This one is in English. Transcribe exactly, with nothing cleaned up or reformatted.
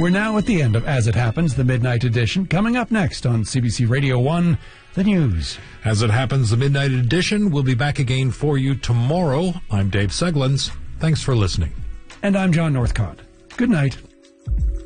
We're now at the end of As It Happens, the Midnight Edition. Coming up next on C B C Radio one, the news. As It Happens, the Midnight Edition will be back again for you tomorrow. I'm Dave Seglins. Thanks for listening. And I'm John Northcott. Good night.